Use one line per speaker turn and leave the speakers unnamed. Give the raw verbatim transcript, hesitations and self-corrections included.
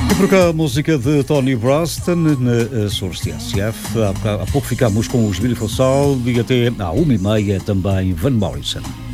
E por cá a música de Tony Braxton na Source T S F. Há pouco ficámos com os Beautiful Soul e até à uma e meia também Van Morrison.